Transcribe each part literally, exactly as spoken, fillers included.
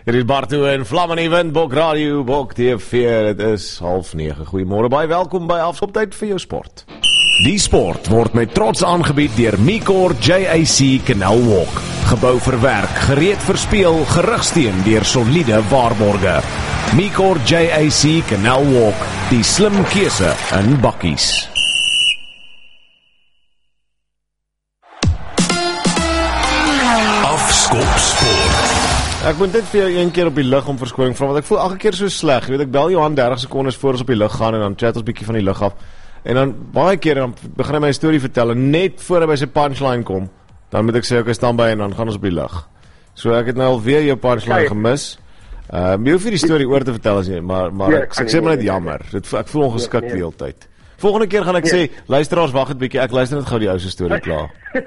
Dit is Bartu en Vlam en Event, Bok Radio, Bok T V, het is half negen. Goeiemôre, baie welkom by Afskoptyd vir jou sport. Die sport word met trots aangebied deur Micor J A C Canal Walk. Gebou vir werk, gereed vir speel, gerugsteen deur soliede waarborge. Micor J A C Canal Walk, die slim keuse in bakkies. Afskop Sport. Ek moet net vir jou een keer op die lug om verskoning vra, want ek voel elke keer so sleg. Jy weet, ek bel Johan dertig sekondes voor ons op die lug gaan en dan chat ons bietjie van die lug af. En dan baie keer dan begin hy my storie vertel en net voor hy by sy punchline kom, dan moet ek sê ek staan by en dan gaan ons op die lug. So ek het nou alweer jou punchline gemis. Uh, jy hoef vir die storie oor te vertel as jy, maar maar ek, ek sê maar net jammer. Dit ek voel ongeskik die hele tyd. Volgende keer gaan ek sê, luisteraars, wag net bietjie, ek luister net gou die ou se storie klaar.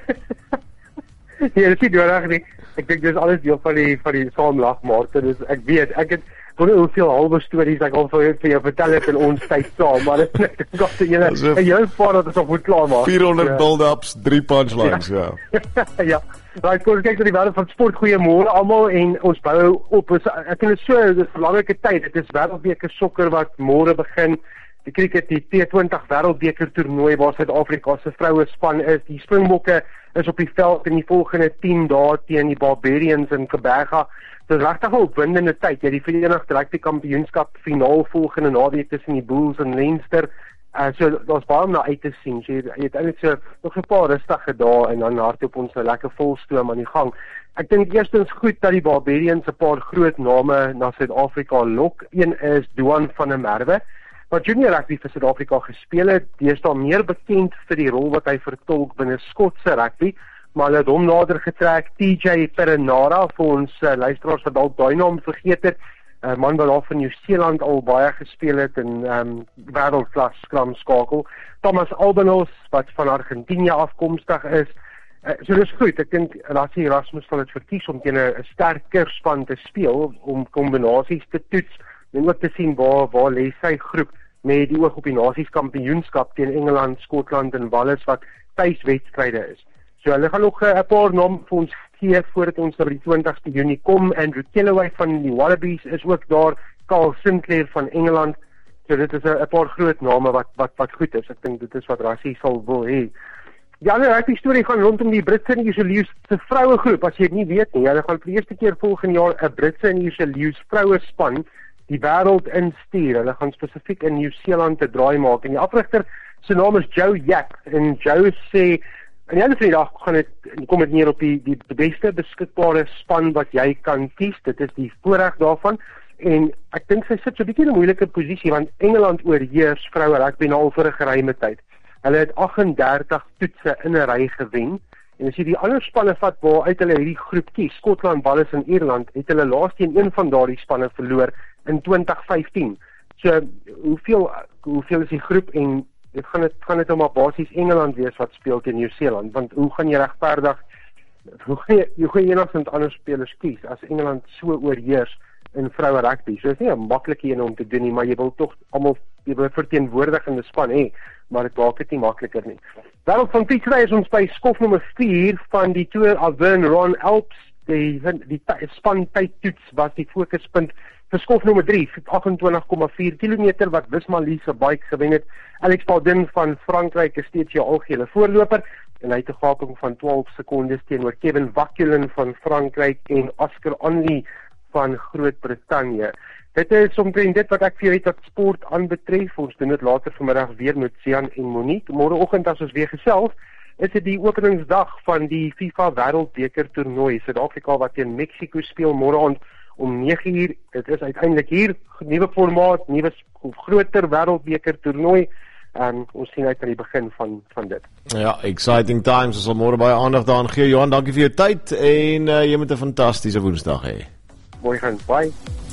Ja, dit is doorreg nie. Ek dink dis alles deel van die van die saamlag, Martin. Dus ek weet, ek het kon hoeveel halwe stories ek al vir, vir jou vertel het in ons tyd saam, maar dit is net gou te julle. En jou paar dat ons op moet klaar maak. vierhonderd ja. build-ups, drie punchlines, ja. Ja. ja. Right, kom kyk na die wêreld van sport. Goeiemôre almal en ons bou op. Ek dink dit is so 'n belangrike tyd. Dit is wêreldbeker sokker wat môre begin. Die cricket, die T twintig wêreldbeker toernooi waar Suid-Afrika se vroue span is. Die Springbokke is op die veld in die volgende tien dae teen die Barbarians in Kaberga. Dit is regtig 'n opwindende tyd. Ja, die Verenigde Rugby Kampioenskap finaal volgende naweek tussen die Bulls en Leinster. Uh, so daar's baie om na uit te sien. So, jy het eintlik so nog 'n paar rustige dae en dan hardop ons 'n lekker volstoom aan die gang. Ek dink eerstens goed dat die Barbarians 'n paar groot name na Suid-Afrika lok. Een is Duan van der Merwe, wat junior rugby vir Suid-Afrika gespeel het. Die is dan meer bekend vir die rol wat hy vertolk binne Skotse rugby, maar hulle het hom nader getrek. T J Perenara, vir ons uh, luisteraars wat dalk daai naam vergeet het, 'n uh, man wat daar van Nieu-Seeland al baie gespeel het in um, wêreldklas skram skakel. Thomas Albanos, wat van Argentinië afkomstig is. Uh, so dis goed, ek dink Rassie Erasmus sal dit verkies om teen 'n sterker span te speel, om kombinasies te toets, en ook te sien waar, waar lê sy groep met die oog op die Nasies Kampioenskap teen Engeland, Skotland en Wales wat tuiswedstryde is. So hulle gaan nog 'n paar name vir ons gee voordat ons op die twintigste Junie kom. Andrew Kellaway van die Wallabies is ook daar, Carl Sinclair van Engeland. So dit is 'n paar groot name wat wat wat goed is. Ek dink dit is wat Rassie sal wil hê. Die ander rugby storie gaan rondom die Britse en Ierse Lions se vroue groep. As jy dit nie weet nie, hulle gaan vir die eerste keer volgende jaar 'n Britse en Ierse Lions vroue span die wêreld instuur. Hulle gaan spesifiek in Nieu-Seeland te draai maak. En die afrigter se naam is Joe Jack. En Joe sê aan die einde van die dag gaan dit kom dit neer op die die beste beskikbare span wat jy kan kies. Dit is die voorreg daarvan. En ek dink sy sit so 'n bietjie in 'n moeilike posisie want Engeland oorheers vroue rugby nou al vir 'n geruime tyd. Hulle het agt en dertig toetse in 'n ry gewen. En as jy die ander spanne vat waar uit hulle hierdie groep kies, Skotland, Wales en Ierland, het hulle laas teen een van daardie spanne verloor in twintig vyftien. So hoeveel hoeveel is die groep en dit gaan dit gaan dit nou maar basies Engeland wees wat speel teen Nieu-Seeland, want hoe gaan jy regverdig hoe gaan jy hoe gaan jy enigstens ander spelers kies as Engeland so oorheers in vroue rugby? So dit is nie 'n maklike een om te doen nie, maar jy wil tog almal jy wil verteenwoordigende span hê, maar dit maak dit nie makliker nie. Wêreld van fietsry is ons by skof nommer vier van die Tour Auvergne Rhône Alps. Die die, die span tydtoets was die fokuspunt vir skof nommer drie, agt-en-twintig komma vier kilometer wat Wisma Lease bike gewen het. Alex Paudin van Frankryk is steeds jou algehele voorloper en hy het 'n gaping van twaalf sekondes teenoor Kevin Wakulin van Frankryk en Oscar Onley van Groot-Brittanje. Dit is omtrent dit wat ek vir jou het wat sport aanbetref. Ons doen dit later vanmiddag weer met Sian en Monique. Môreoggend as ons weer gesels, is dit die openingsdag van die FIFA Wêreldbeker toernooi. Suid-Afrika wat teen Mexico speel môre aand om nege uur. Dit is uiteindelik hier, nuwe formaat, nuwe groter Wêreldbeker toernooi. En ons sien uit aan die begin van van dit. Ja, exciting times. Ons sal môre baie aandag daaraan gee. Johan, dankie vir jou tyd en uh, jy moet 'n fantastiese Woensdag hê. Mooi gaan, bye.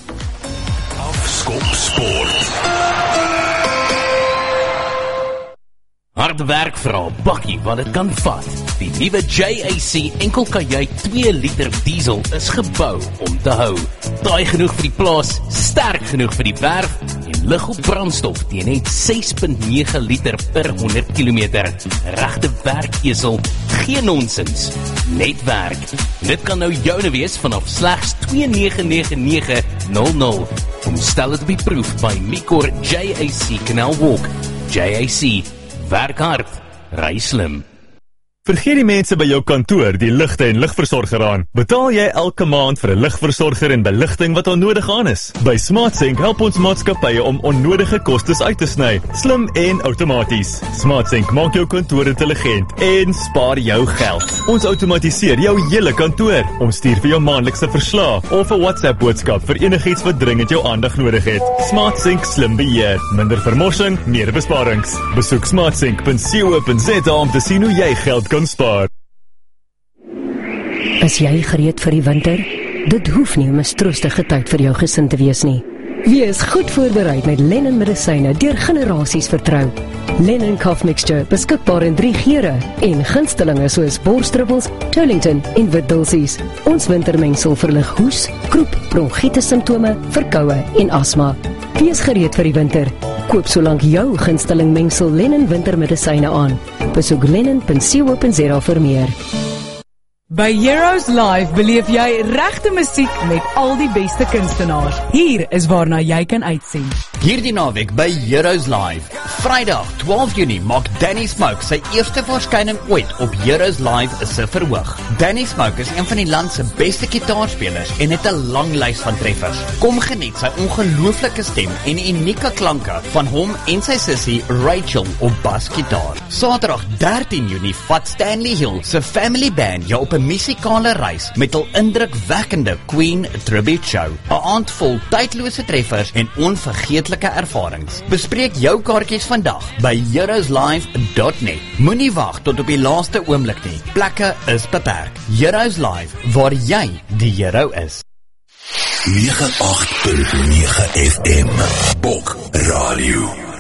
Afskop Sport. Harde werk vir 'n bakkie wat dit kan vat. Die nuwe J A C enkelkajuit twee liter diesel is gebou om te hou. Draai genoeg vir die plaas, sterk genoeg vir die werf en lig op brandstof teen net ses komma nege liter per honderd kilometer. Regte werkesel, geen nonsens, net werk. Dit kan nou joune wees vanaf slegs twee nege nege nege nul nul. Kom stel het op die proef by Micor J A C Canal Walk. J A C, werk hard, ry slim. Vergeet die mense by jou kantoor die ligte en ligversorger aan. Betaal jy elke maand vir 'n ligversorger en beligting wat onnodig aan is. By SmartSync help ons maatskappye om onnodige kostes uit te sny, slim en outomaties. SmartSync maak jou kantoor intelligent en spaar jou geld. Ons outomatiseer jou hele kantoor. Ons stuur vir jou maandelikse verslae of 'n WhatsApp boodskap vir enigiets wat dringend jou aandag nodig het. SmartSync slim beheer, minder vermorsing, meer besparings. Besoek smartsync punt co punt za om te sien hoe jy geld kan spaar. Is jy gereed vir die winter? Dit hoef nie 'n mistroostige tyd vir jou gesin te wees nie. Wees goed voorbereid met Lennon medisyne deur generasies vertrou. Lennon Cough Mixture, beskikbaar in drie geure en gunstelinge soos borsdruppels, Turlington en witdulsies. Ons wintermengsel verlig hoes, kroep, bronchitis simptome, verkoue en asma. Wees gereed vir die winter. Koop solank jou gunsteling mengsel Lennon wintermedisyne aan. Besoek lennon punt co punt za vir meer. By Heroes Live beleef jy regte musiek met al die beste kunstenaars. Hier is waarna jy kan uitsien. Hierdie naweek by Heroes Live. Vrydag twaalf Junie maak Danny Smoke sy eerste verskyning ooit op Heroes Live se verhoog. Danny Smoke is een van die land se beste gitaarspelers en het 'n lang lys van treffers. Kom geniet sy ongelooflike stem en unieke klanke van hom en sy sussie Rachel op basgitaar. Saterdag dertien Junie vat Stanley Hill se Family Band jou op 'n musikale reis met hul indrukwekkende Queen tribute show. 'n Aand vol tydlose treffers en onvergeetlike ervarings. Bespreek jou kaartjies vandag by heroes live dot net. Moenie wag tot op die laaste oomblik nie. Plekke is beperk. Heroes Live, waar jy die hero is. nege agt punt nege F M Bok Radio.